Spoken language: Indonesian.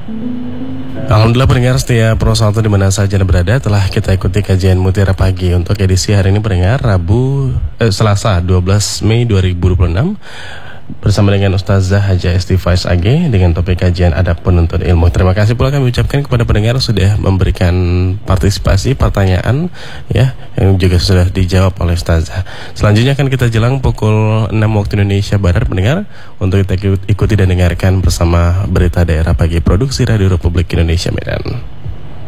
Alhamdulillah pendengar setia Pro 1 di mana saja Anda berada, telah kita ikuti kajian Mutiara Pagi untuk edisi hari ini pendengar Selasa 12 Mei 2026 bersama dengan Ustazah Haja Esti Faiz AG dengan topik kajian adab penuntut ilmu. Terima kasih pula kami ucapkan kepada pendengar sudah memberikan partisipasi pertanyaan ya, yang juga sudah dijawab oleh Ustazah. Selanjutnya akan kita jelang pukul 6 waktu Indonesia Barat pendengar untuk kita ikuti dan dengarkan bersama berita daerah pagi produksi Radio Republik Indonesia Medan.